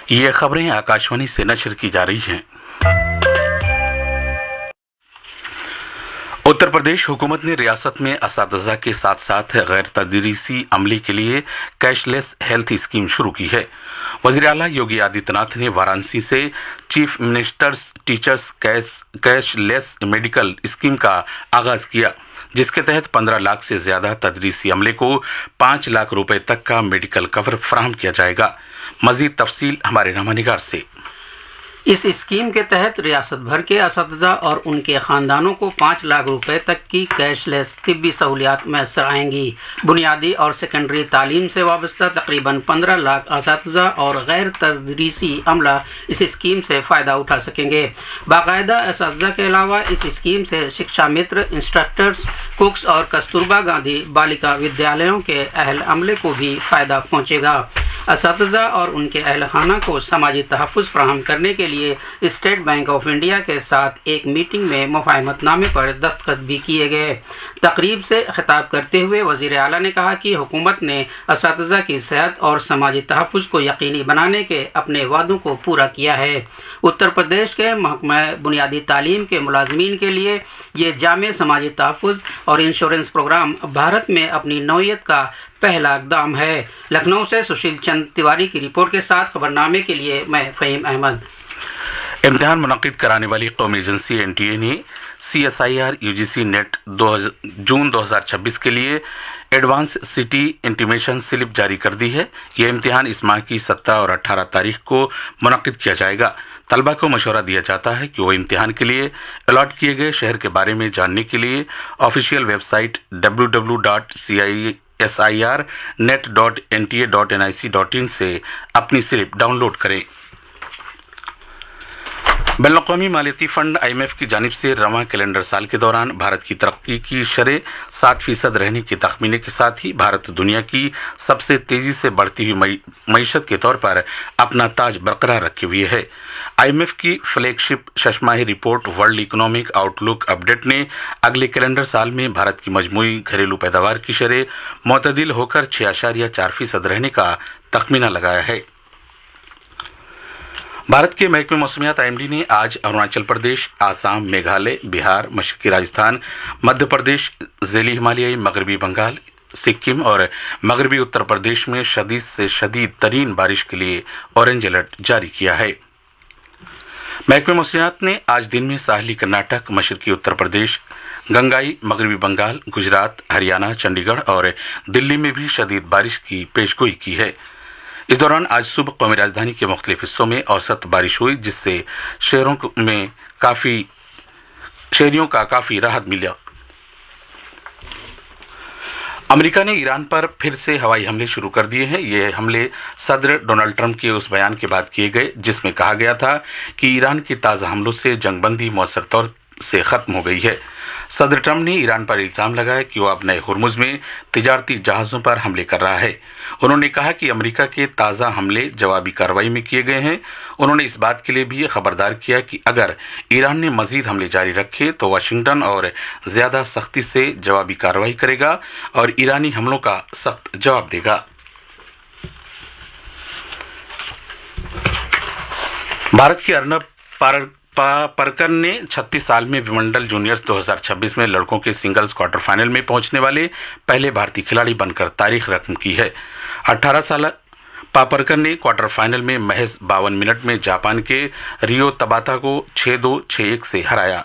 ये खबरें आकाशवाणी से नशर की जा रही हैं। उत्तर प्रदेश हुकूमत ने रियासत में असातिज़ा के साथ साथ गैर तदरीसी अमले के लिए कैशलेस हेल्थ स्कीम शुरू की है। वज़ीर आला योगी आदित्यनाथ ने वाराणसी से chief ministers teachers cashless medical scheme का आगाज किया, जिसके तहत 15 लाख से ज्यादा तदरीसी अमले को 5 लाख रुपए तक का मेडिकल कवर फराहम किया जाएगा। मजीद तफसील हमारे नामानिगार से। इस स्कीम के तहत रियासत भर के असातिज़ा और उनके खानदानों को 5 लाख रुपए तक की कैशलेस तिब्बी सहूलियात मैसर आएंगी। बुनियादी और सेकेंडरी तालीम से वाबस्ता तकरीबन 15 लाख असातिज़ा और गैर तदरीसी अमला इस स्कीम से फ़ायदा उठा सकेंगे। बाकायदा असातिज़ा के अलावा इस स्कीम से शिक्षा मित्र, इंस्ट्रक्टर्स, कुक्स और कस्तूरबा गांधी बालिका विद्यालयों के अहल अमले को भी फ़ायदा पहुँचेगा। असातिज़ा और उनके अहल खाना को समाजी तहफ़्फ़ुज़ फराहम करने के लिए स्टेट बैंक ऑफ इंडिया के साथ एक मीटिंग में मुफ़ाहमतनामे पर दस्तखत भी किए गए। तकरीब से खिताब करते हुए वज़ीर आला ने कहा कि हुकूमत ने असातिज़ा की सेहत और समाजी तहफ़्फ़ुज़ को यकीनी बनाने के अपने वादों को पूरा किया है। उत्तर प्रदेश के महकमा बुनियादी तालीम के मुलाजमीन के लिए ये जामे समाजी तहफ़्फ़ुज़ और इंश्योरेंस प्रोग्राम भारत में अपनी नौइयत का पहला इक़दाम है। लखनऊ से सुशील चंद तिवारी की रिपोर्ट के साथ खबरनामे के लिए मैं फ़हीम अहमद। इम्तिहान मुनक़िद कराने वाली कौमी एजेंसी NTA ने CSIR UGC नेट जून 2026 के लिए एडवांस सिटी इंटीमेशन स्लिप जारी कर दी है। यह इम्तिहान इस माह की 17 और 18 तारीख को मुनक़िद किया जाएगा। तलबा को मशवरा दिया जाता है कि वो इम्तिहान के लिए अलॉट किए गए शहर के बारे में जानने के लिए ऑफिशियल वेबसाइट www.cirnet.nta.nic.in से अपनी स्लिप डाउनलोड करें। बैनुल-अक़वामी मालियाती फंड IMF की जानिब से रवां कैलेंडर साल के दौरान भारत की तरक्की की शरह 7% रहने के तखमीने के साथ ही भारत दुनिया की सबसे तेजी से बढ़ती हुई मईशत के तौर पर अपना ताज बरकरार रखे हुए है। IMF की फ्लैगशिप छमाही report world economic outlook update ने अगले कैलेंडर साल में भारत की मजमूई घरेलू पैदावार की शरह मुतदिल होकर 6.4% रहने का तखमीना लगाया है। भारत के महकमे मौसमियात IMD ने आज अरुणाचल प्रदेश, आसाम, मेघालय, बिहार, मशरकी राजस्थान, मध्य प्रदेश, ज़ैली हिमालयी, मगरबी बंगाल, सिक्किम और मगरबी उत्तर प्रदेश में शदीद से शदीद तरीन बारिश के लिए ऑरेंज अलर्ट जारी किया है। महकमे मौसमियात ने आज दिन में साहली कर्नाटक, मशरकी उत्तर प्रदेश, गंगाई, मगरबी बंगाल, गुजरात, हरियाणा, चंडीगढ़ और दिल्ली में भी शदीद बारिश की पेशगोई की है। इस दौरान आज सुबह कौमी राजधानी के मुख्तलिफ हिस्सों में औसत बारिश हुई, जिससे शहरियों का काफी राहत मिला। अमेरिका ने ईरान पर फिर से हवाई हमले शुरू कर दिए हैं। ये हमले सदर डोनाल्ड ट्रंप के उस बयान के बाद किए गए जिसमें कहा गया था कि ईरान के ताज़ा हमलों से जंगबंदी मौसर तौर से खत्म हो गई है। सदर ट्रंप ने ईरान पर इल्जाम लगाया कि वह अपने हुर्मुज़ में तिजारती जहाज़ों पर हमले कर रहा है। उन्होंने कहा कि अमेरिका के ताज़ा हमले जवाबी कार्रवाई में किए गए हैं। उन्होंने इस बात के लिए भी खबरदार किया कि अगर ईरान ने मजीद हमले जारी रखे तो वाशिंगटन और ज़्यादा सख्ती से जवाबी कार्रवाई करेगा और ईरानी हमलों का सख्त जवाब देगा। भारत की अर्नब परकर ने 36 साल में विमंडल जूनियर्स 2026 में लड़कों के सिंगल्स क्वार्टर फाइनल में पहुंचने वाले पहले भारतीय खिलाड़ी बनकर तारीख रकम की है। 18 साल पापरकर ने क्वार्टर फाइनल में महज 52 मिनट में जापान के रियो तबाता को 6-2, 6-1 से हराया।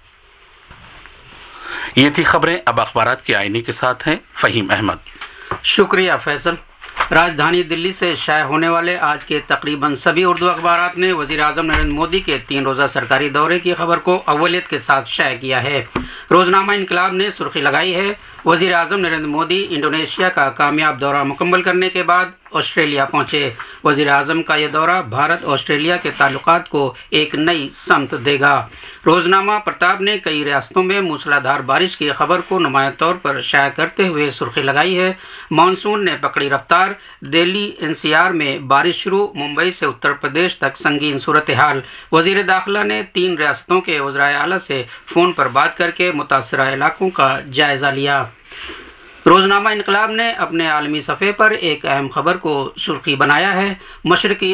ये थी खबरें। अब अखबारात के आईने के साथ हैं फ़हीम अहमद। शुक्रिया फैसल। राजधानी दिल्ली से शाये होने वाले आज के तकरीबन सभी उर्दू अखबारात ने वज़ीर आज़म नरेंद्र मोदी के 3 रोज़ा सरकारी दौरे की खबर को अव्वलियत के साथ शाये किया है। रोजनामा इनकलाब ने सुर्खी लगाई है, वज़ीर आज़म नरेंद्र मोदी इंडोनेशिया का कामयाब दौरा मुकम्मल करने के बाद ऑस्ट्रेलिया पहुंचे। वज़ीर आज़म का यह दौरा भारत ऑस्ट्रेलिया के ताल्लुकात को एक नई समत देगा। रोजनामा प्रताप ने कई रियासतों में मूसलाधार बारिश की खबर को नुमायां तौर पर शाया करते हुए सुर्खी लगाई है, मानसून ने पकड़ी रफ्तार, दिल्ली NCR में बारिश शुरू, मुंबई से उत्तर प्रदेश तक संगीन सूरत हाल। वज़ीर दाखिला ने 3 रियासतों के वज़राए आला से फ़ोन पर बात करके मुतासरा इलाकों का जायजा लिया। रोजनामा इनकलाब ने अपने आलमी सफ़े पर एक अहम खबर को सुर्खी बनाया है, मशरकी